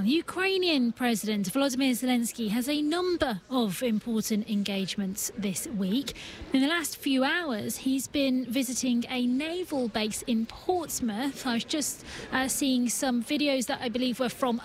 Well, Ukrainian President Volodymyr Zelensky has a number of important engagements this week. In the last few hours, he's been visiting a naval base in Portsmouth. I was just seeing some videos that I believe were from